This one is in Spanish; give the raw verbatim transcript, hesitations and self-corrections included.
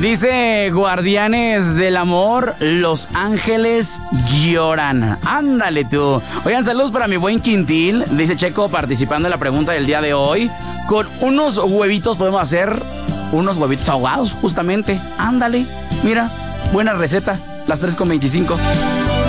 Dice Guardianes del Amor, Los Ángeles Lloran. Ándale tú. Oigan, saludos para mi buen Quintil. Dice Checo, participando en la pregunta del día de hoy. Con unos huevitos podemos hacer unos huevitos ahogados, justamente. Ándale, mira, buena receta. Las tres con veinticinco.